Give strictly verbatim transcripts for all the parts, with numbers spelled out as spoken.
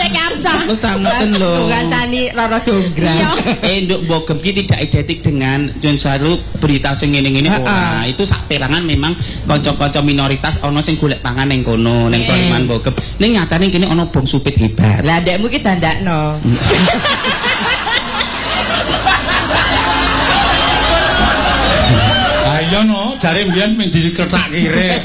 Arca. Pesanten lho. Ngancani Roro Jonggrang. Eh nduk bogem ki tidak identik dengan Jon Saru berita sing ngene-ngene ora. Itu sak perangan memang kanca-kanca minoritas ana sing golek pangan ning kono ning Kaliman bogem. Ning nyatane kene ana bom supit hebat. Lah ndekmu ki dandakno. Ayo no, jare mbiyen ming diketak kire.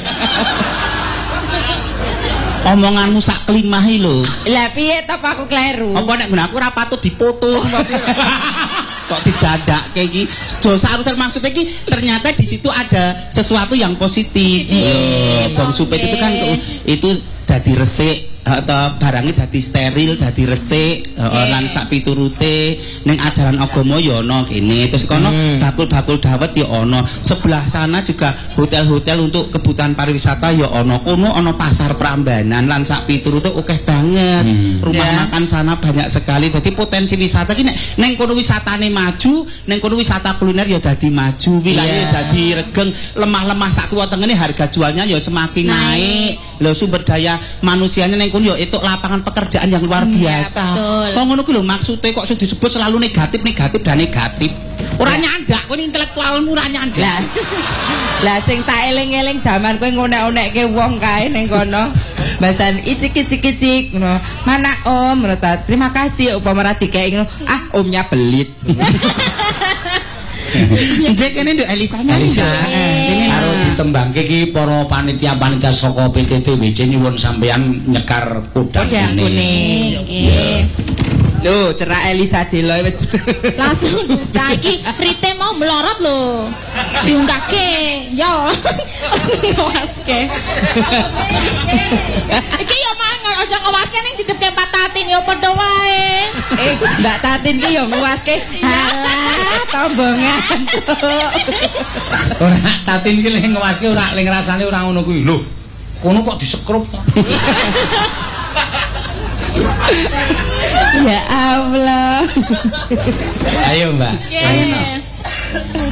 Omonganmu sak klimahi lho. Lah piye to aku kleru? Apa nek aku ora patut dipoto. Kok didadakke iki? Jon Saru maksudnya iki ternyata di situ ada sesuatu yang positif. Loh, bom supit itu kan itu dadi resik atau barangnya dadi steril, dadi resik, heeh lan sak piturute ning ajaran agama ya ana kene. Terus kono bakul-bakul dawet ya ana. Sebelah sana juga hotel-hotel untuk kebutuhan pariwisata ya ana. Kono ana pasar Prambanan lan sak piturute akeh banget. Hmm. Rumah yeah. makan sana banyak sekali. Jadi potensi wisata ki nek ning kono wisatane maju, ning kono wisata kuliner ya dadi maju, wilayah yeah. dadi regeng, lemah-lemah sak tuwa tengene harga jualnya ya semakin naik. Lho sumber daya manusianya ning kono ya itu lapangan pekerjaan yang luar biasa. Kok ngono ku lho maksude kok disebut selalu negatif negatif dan negatif. Ora nyandak kowe intelektualmu ora nyandak. Lah. Lah sing tak eling-eling zaman kowe ngonek-onekke wong kae ning kono. Bahasan icik-icik-icik ngono. Mana Om? Ngono ta. Terima kasih upama ra dikeki ngono. Ah, omnya belit. Jek kene nduk Elisanya. Elisa. Ini karo ditembangke iki para panitia-panitia saka P T T W C nyuwun sampeyan nyekar kudang kuning. Nggih. Lho, cerak Elisa Deloy wis langsung. Lah iki Rite mau melorot lho. Diunggahke. Yo. Ngawaske. Iki yo mangan aja ngawaske ning didepke Pak Tatin yo padha wae. Eh, Mbak Tatin ki yo ngawaske. Halah, tombongan. Ora Tatin ki ning ngawaske ora ling rasane ora ngono kuwi. Lho, kono kok disekrup to? Ya Allah. Ayo Mbak. Yeah.